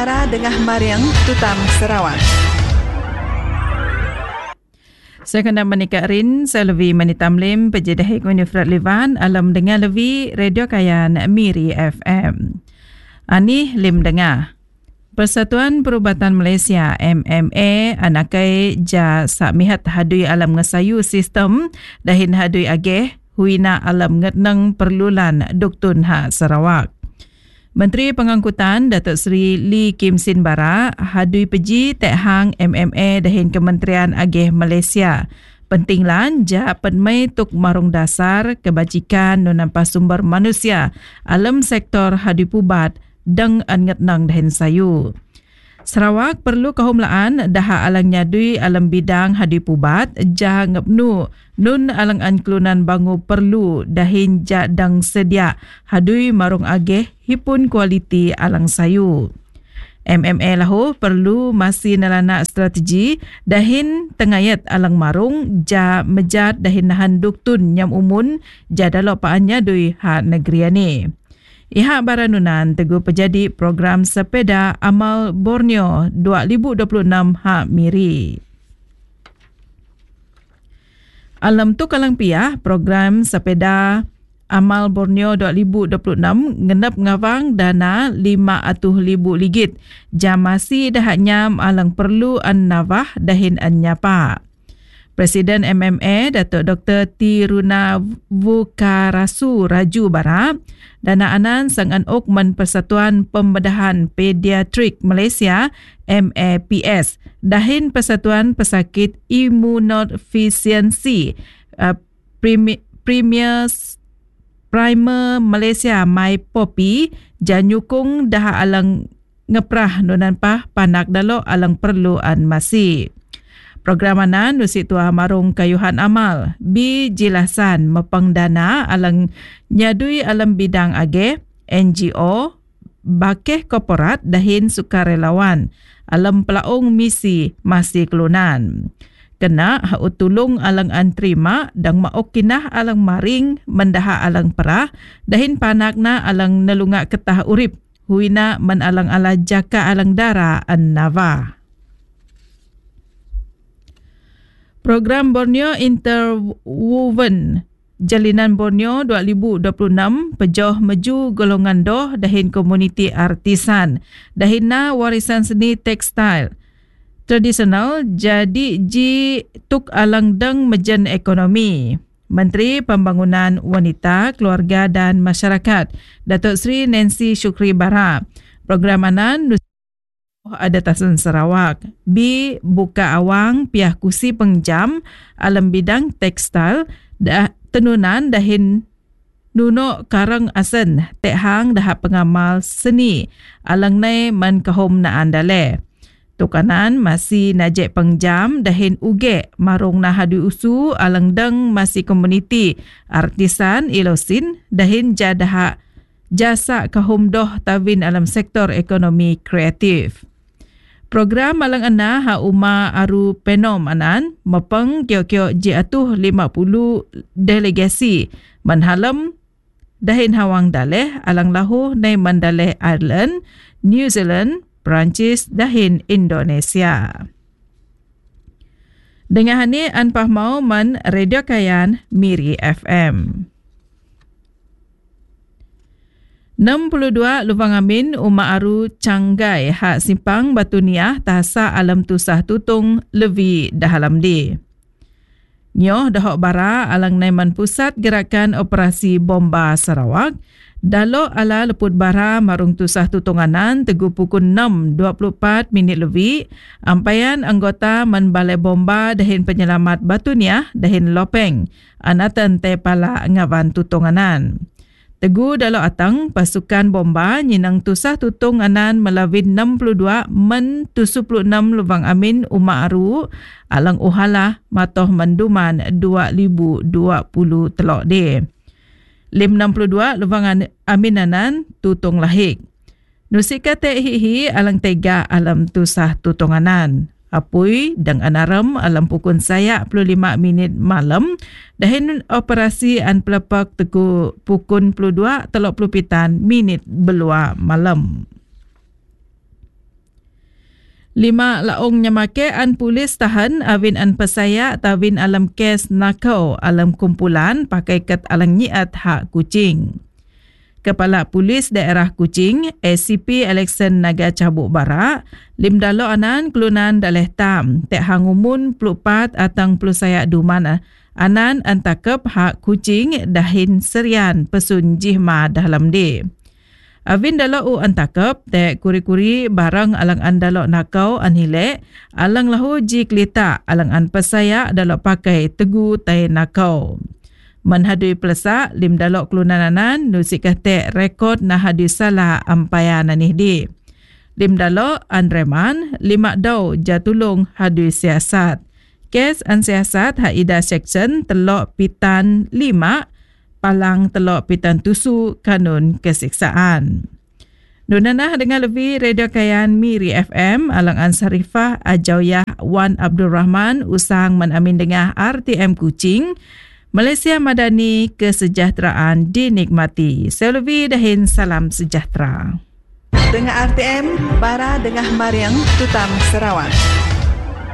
Dengan Mariang Tutam Sarawak. Saya kena menikah Rin, saya lebih menitamlim pejadah Unifrat Livan, alam dengar lebih Radio Kayan Miri FM. Ani lim dengar. Persatuan Perubatan Malaysia MMA anakai ja sakmihat hadui alam ngesayu sistem dahin hadui ageh huina alam ngetneng perlulan Duktun Ha Sarawak. Menteri Pengangkutan Datuk Seri Lee Kim Sin Bara hadui peji tek hang MMA dahin Kementerian Agih Malaysia. Pentinglan ja penmei tuk marung dasar kebajikan nonampa sumber manusia alam sektor hadui pubat deng anget nang dahin sayu. Sarawak perlu kahumlaan daha alang nyadui alam bidang hadui pubat jah ngepnu nun alang anklunan bangu perlu dahin ja dang sedia hadui marung ageh hipun kualiti alang sayu. MMA lahu perlu masih nalana strategi dahin tengayat alang marung ja mejat dahin nahan duktun nyam umun ja dalopaannya dui ha negeri ni. Iha baranunan teguh pejadi program sepeda amal Borneo 2026 ha miri. Alam tu kalang piah program sepeda amal Borneo 2026 ngenap ngawang dana RM500,000 jam masih dah nyam alang perlu an nawah dahin an nyapa. Presiden MMA Datuk Dr. Tiruna Vukarasu Raju Bara dana anan sangan okman Persatuan Pembedahan Pediatrik Malaysia MAPS dahin Persatuan Pesakit Imunofisiensi Primer Malaysia Mai Popi janyukung dah alang ngeprah nonanpah panak dalo alang perlu an masih. Program anan nusi tua marung kayuhan amal bi jelasan mepangdana alang nyadui alam bidang age NGO bakeh korporat dahin sukarelawan alam pelaung misi masih kelunan. Kena hau tulung alang antrima dang maokinah alang maring mendaha alang perah dahin panakna alang nelunga ketah urip huina men alang ala jaka alang dara an nava. Program Borneo Interwoven Jalinan Borneo 2026 pejoh meju golongan doh dahin komuniti artisan dahinna warisan seni tekstil tradisional jadi ji tuk alang deng mejen ekonomi. Menteri Pembangunan Wanita, Keluarga dan Masyarakat Datuk Seri Nancy Shukri Bara program anan ada tasun Sarawak bi buka awang piah kusi pengjam alam bidang tekstil dah tenunan dahin nuno karang asen tek hang dah pengamal seni alang nai man kahom na andale tukanan masih najek pengjam dahin uge marung na hadu usu alang deng masih komuniti artisan ilosin dahin jadaha jasa kahom doh tawin alam sektor ekonomi kreatif. Program malang ana ha uma aru penom anan mapeng kio-kio jiatuh 50 delegasi manhalam dahin hawang daleh alang lahu nai mandaleh Ireland, New Zealand, Perancis dahin Indonesia. Dengan hani anpah mau man Radio Kayan Miri FM. 62 Lubang Amin Uma Aru Canggai hak simpang Batuniah tahasa alam tusah tutung levi dahalam di. Nyoh dahok bara alang naiman pusat gerakan operasi bomba Sarawak dalo ala leput bara marung tusah tutunganan teguh pukul 6:24 lebih ampayan anggota man balai bomba dahin penyelamat Batuniah dahin Lopeng anatan tepala ngawan tutunganan. Teguh dalam atang pasukan bomba nyinang tusah tutung anan melawin 62 men 76 Lubang Amin Uma Aru alang uhalah matoh menduman 2020 telok de. 562 Lubang Amin anan tutung lahik. Nusika te hihi alang tega alam tusah tutunganan. Apui dang anaram alam pukul saya 25 minit malam dahin operasi an pelepak teku pukul 22 telok pelupitan minit belua malam. 5 laong nyamake an polis tahan awin an pesaya tawin alam kes nakau alam kumpulan pakai ket alang nyiat hak Kuching. Kepala Polis Daerah Kuching, ACP Alexan Naga Cabuk Barak, limdalo anan kelunan daleh tam, tek hangumun pelupat atang pelusaya duman anan antakep hak Kuching dahin serian pesun jihma dalam de. Avin dalo u antakep, tek kuri-kuri barang alang andalo nakau anhilek, alang lahu ji kelita alang an pesaya dalo pakai tegu tai nakau. Menhadui pelesak lim dalok kelunananan nusik kahtek rekod nah hadu salah ampayan nanih di. Lim dalok anreman 5 dau jatulung hadu siasat. Kes an siasat haida section telok pitan 5 palang telok pitan tusu kanun kesiksaan. Nunanah dengan lebih Radio Kayan Miri FM alang Ansarifah Ajawyah Wan Abdul Rahman usang menamin dengah RTM Kuching. Malaysia Madani, kesejahteraan dinikmati. Saya lebih dahin salam sejahtera. Dengar RTM, Bara Dengah Mariang, Tutam Sarawak.